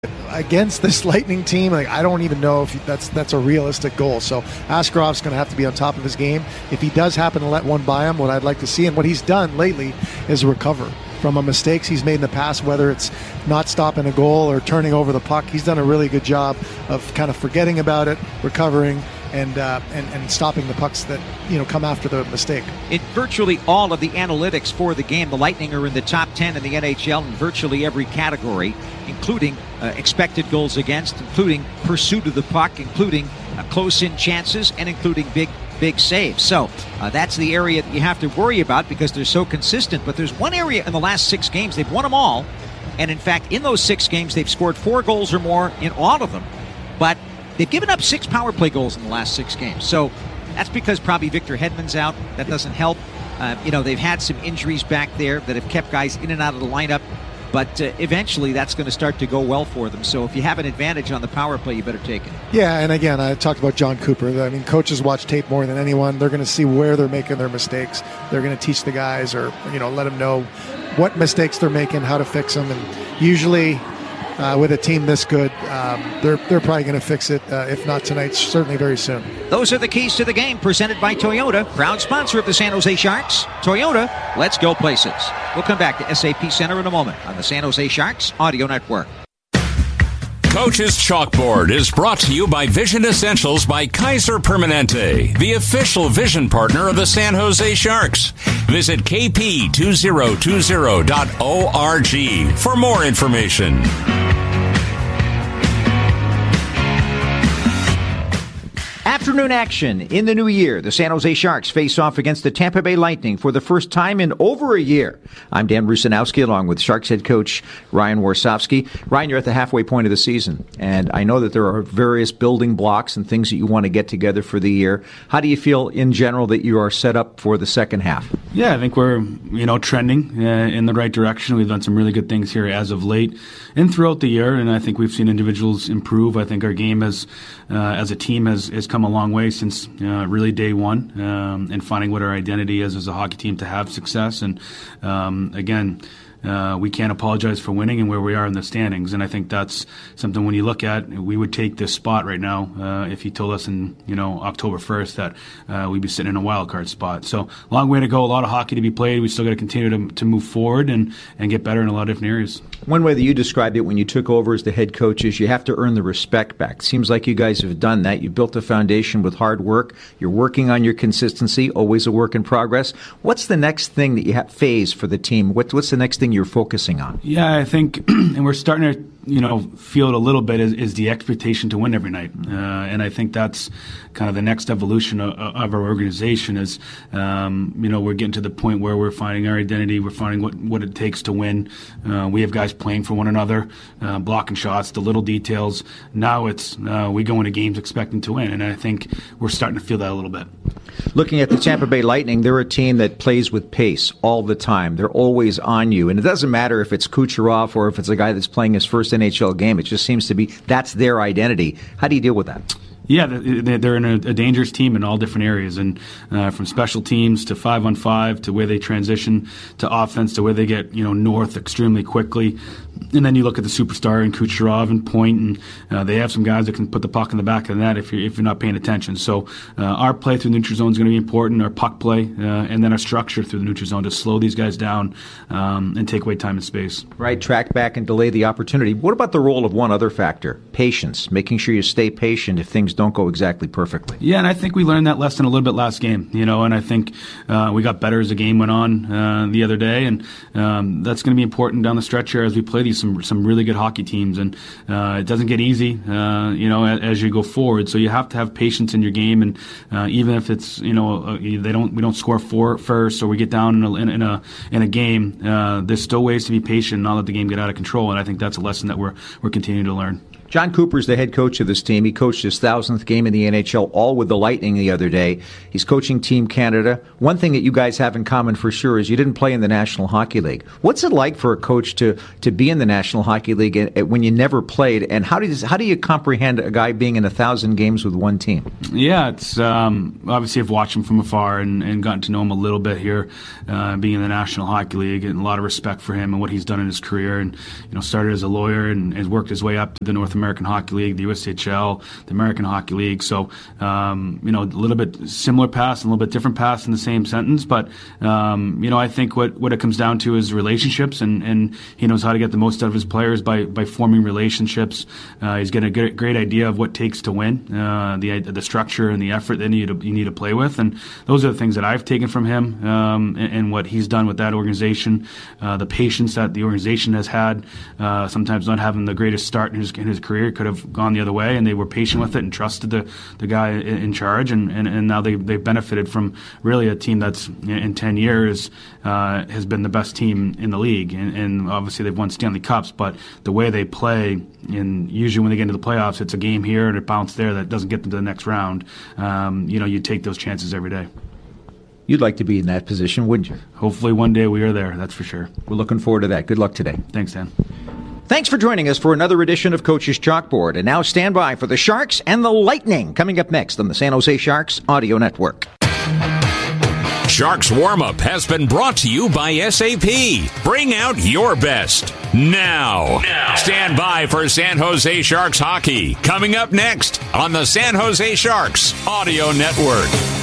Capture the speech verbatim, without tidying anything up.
against this Lightning team, like, I don't even know if that's that's a realistic goal. So Askarov's going to have to be on top of his game. If he does happen to let one by him, what I'd like to see and what he's done lately is recover from a mistakes he's made in the past, whether it's not stopping a goal or turning over the puck. He's done a really good job of kind of forgetting about it, recovering, and uh, and, and stopping the pucks that, you know, come after the mistake. In virtually all of the analytics for the game, the Lightning are in the top ten in the N H L in virtually every category, including uh, expected goals against, including pursuit of the puck, including uh, close-in chances, and including big big saves. So uh, that's the area that you have to worry about because they're so consistent. But there's one area in the last six games, they've won them all. And in fact, in those six games, they've scored four goals or more in all of them. But they've given up six power play goals in the last six games. So that's because probably Victor Hedman's out. That doesn't help. Uh, you know, they've had some injuries back there that have kept guys in and out of the lineup. But uh, eventually that's going to start to go well for them. So if you have an advantage on the power play, you better take it. Yeah, and again, I talked about John Cooper. I mean, coaches watch tape more than anyone. They're going to see where they're making their mistakes. They're going to teach the guys or, you know, let them know what mistakes they're making, how to fix them. And usually uh, with a team this good, um, they're, they're probably going to fix it, uh, if not tonight, certainly very soon. Those are the keys to the game presented by Toyota, proud sponsor of the San Jose Sharks. Toyota, let's go places. We'll come back to S A P Center in a moment on the San Jose Sharks Audio Network. Coach's Chalkboard is brought to you by Vision Essentials by Kaiser Permanente, the official vision partner of the San Jose Sharks. Visit k p two zero two zero dot org for more information. Afternoon action in the new year. The San Jose Sharks face off against the Tampa Bay Lightning for the first time in over a year. I'm Dan Rusanowski along with Sharks head coach Ryan Warsofsky. Ryan, you're at the halfway point of the season, and I know that there are various building blocks and things that you want to get together for the year. How do you feel in general that you are set up for the second half? Yeah, I think we're, you know, trending uh, in the right direction. We've done some really good things here as of late and throughout the year, and I think we've seen individuals improve. I think our game has, uh, as a team has, has come a long way since uh, really day one, um, and finding what our identity is as a hockey team to have success. And um, again, Uh, we can't apologize for winning and where we are in the standings, and I think that's something when you look at, we would take this spot right now uh, if you told us in, you know, October first that uh, we'd be sitting in a wild card spot. So long way to go, a lot of hockey to be played. We still got to continue to to move forward and, and get better in a lot of different areas. One way that you described it when you took over as the head coach is you have to earn the respect back. Seems like you guys have done that. You built a foundation with hard work. You're working on your consistency, always a work in progress. What's the next thing that you have phase for the team? What, what's the next thing you're focusing on? Yeah, I think, and we're starting to, you know, feel it a little bit is, is the expectation to win every night. Uh, and I think that's kind of the next evolution of, of our organization is, um, you know, we're getting to the point where we're finding our identity. We're finding what, what it takes to win. Uh, we have guys playing for one another, uh, blocking shots, the little details. Now it's, uh, we go into games expecting to win. And I think we're starting to feel that a little bit. Looking at the Tampa Bay Lightning, they're a team that plays with pace all the time. They're always on you. And it doesn't matter if it's Kucherov or if it's a guy that's playing his first N H L game. It just seems to be that's their identity. How do you deal with that? Yeah, they're in a, a dangerous team in all different areas, and uh, from special teams to five on five to where they transition to offense to where they get, you know, north extremely quickly. And then you look at the superstar in Kucherov and Point, and uh, they have some guys that can put the puck in the back of the net if you're, if you're not paying attention. So uh, our play through the neutral zone is going to be important, our puck play, uh, and then our structure through the neutral zone to slow these guys down um, and take away time and space. Right, track back and delay the opportunity. What about the role of one other factor, patience, making sure you stay patient if things don't go exactly perfectly? Yeah, and I think we learned that lesson a little bit last game, you know, and I think uh, we got better as the game went on uh, the other day, and um, that's going to be important down the stretch here as we play these some some really good hockey teams, and uh, it doesn't get easy, uh, you know, as, as you go forward. So you have to have patience in your game, and uh, even if it's, you know, uh, they don't we don't score four first, or we get down in a in, in a in a game, uh, there's still ways to be patient and not let the game get out of control. And I think that's a lesson that we're we're continuing to learn. John Cooper's the head coach of this team. He coached his thousandth game in the N H L, all with the Lightning the other day. He's coaching Team Canada. One thing that you guys have in common for sure is you didn't play in the National Hockey League. What's it like for a coach to, to be in the National Hockey League when you never played? And how do you, how do you comprehend a guy being in a thousand games with one team? Yeah, it's um, obviously I've watched him from afar and, and gotten to know him a little bit here, uh, being in the National Hockey League, and a lot of respect for him and what he's done in his career. And you know, started as a lawyer and has worked his way up to the North American Hockey League, the U S H L, the American Hockey League. So, um, you know, a little bit similar paths, a little bit different paths in the same sentence. But, um, you know, I think what, what it comes down to is relationships, and, and he knows how to get the most out of his players by, by forming relationships. Uh, he's got a great, great idea of what it takes to win, uh, the the structure and the effort that you need to, you need to play with. And those are the things that I've taken from him, um, and, and what he's done with that organization, uh, the patience that the organization has had, uh, sometimes not having the greatest start in his, in his career, could have gone the other way, and they were patient with it and trusted the, the guy in, in charge, and, and, and now they, they've benefited from really a team that's in ten years uh, has been the best team in the league, and, and obviously they've won Stanley Cups, but the way they play, and usually when they get into the playoffs, it's a game here and a bounce there that doesn't get them to the next round. Um, you know, you take those chances every day. You'd like to be in that position, wouldn't you? Hopefully one day we are there, that's for sure. We're looking forward to that. Good luck today. Thanks, Dan. Thanks for joining us for another edition of Coach's Chalkboard. And now stand by for the Sharks and the Lightning coming up next on the San Jose Sharks Audio Network. Sharks Warm-Up has been brought to you by S A P. Bring out your best now. now. Stand by for San Jose Sharks hockey coming up next on the San Jose Sharks Audio Network.